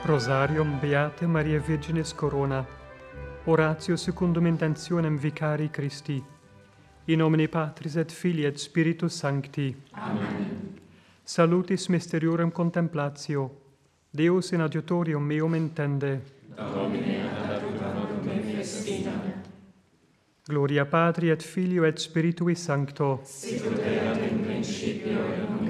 Rosarium Beate Maria Virginis Corona, oratio secundum intentionem vicari Christi, in nomine Patris et Filii et Spiritus Sancti. Amen. Salutis mysteriorem contemplatio, Deus in adiutorium meum intende. Domine ad adiutorium me festina. Gloria Patri et Filio et Spiritui Sancto. Sicut erat in principio et nunc